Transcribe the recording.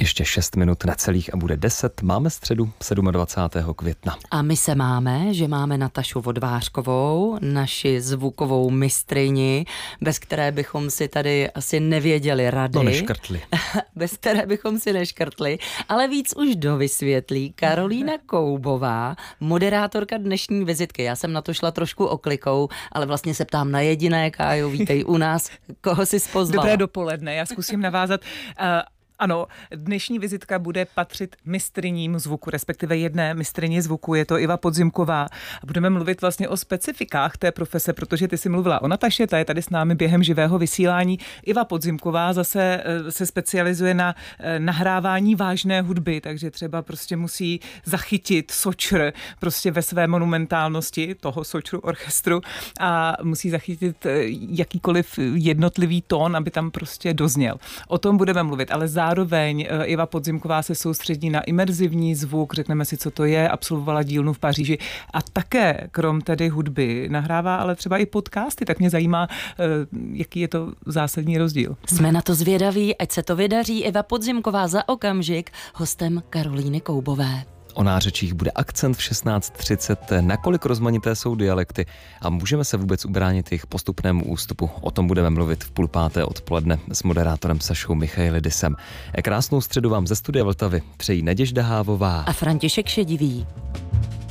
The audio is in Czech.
Ještě 6 minut necelých a bude 10. Máme středu 27. května. A my se máme, že máme Natašu Vodvářkovou, naši zvukovou mistryni, bez které bychom si tady asi nevěděli rady. No neškrtli. Bez které bychom si neškrtli, ale víc už dovysvětlí Karolína Koubová, moderátorka dnešní vizitky. Já jsem na to šla trošku oklikou, ale vlastně se ptám na jediné, Kájo, vítej u nás. Koho jsi pozvala? Dobré dopoledne, já zkusím navázat. Ano, dnešní vizitka bude patřit mistryním zvuku, respektive jedné mistryni zvuku, je to Iva Podzimková. Budeme mluvit vlastně o specifikách té profese, protože ty jsi mluvila o Nataše, ta je tady s námi během živého vysílání. Iva Podzimková zase se specializuje na nahrávání vážné hudby, takže třeba prostě musí zachytit sočr prostě ve své monumentálnosti toho sočru orchestru a musí zachytit jakýkoliv jednotlivý tón, aby tam prostě dozněl. O tom budeme mluvit, ale zároveň Iva Podzimková se soustředí na imerzivní zvuk, řekneme si, co to je, absolvovala dílnu v Paříži a také krom tedy hudby nahrává, ale třeba i podcasty, tak mě zajímá, jaký je to zásadní rozdíl. Jsme na to zvědaví, ať se to vydaří. Iva Podzimková za okamžik hostem Karolíny Koubové. O nářečích bude akcent v 16:30, nakolik rozmanité jsou dialekty a můžeme se vůbec ubránit jejich postupnému ústupu. O tom budeme mluvit v 4:30 odpoledne s moderátorem Sašou Michailidisem. Krásnou středu vám ze studia Vltavy přejí Naděžda Hávová a František Šedivý.